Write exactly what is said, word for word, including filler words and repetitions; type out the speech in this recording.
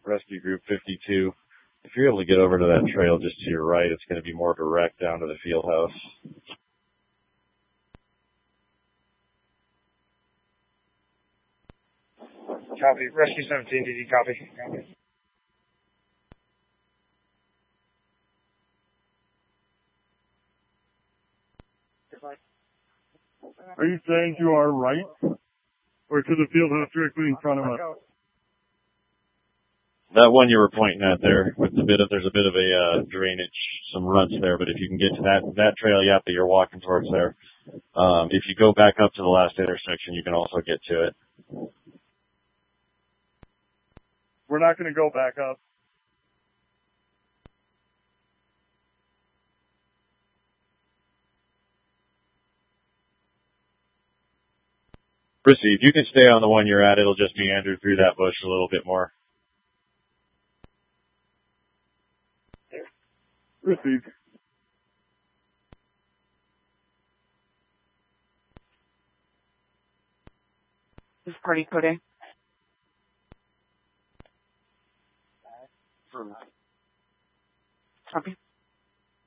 Rescue Group fifty-two. If you're able to get over to that trail just to your right, it's going to be more direct down to the field house. Copy. Rescue seventeen, did you copy? Copy. Are you saying to our right? Or to the field house directly in front of us? That one you were pointing at there, with a bit of, there's a bit of a uh, drainage, some ruts there, but if you can get to that that trail, yep, that you're walking towards there. Um, if you go back up to the last intersection, you can also get to it. We're not going to go back up. Proceed. You can stay on the one you're at. It'll just meander through that bush a little bit more. Proceed. This is party coding. Copy.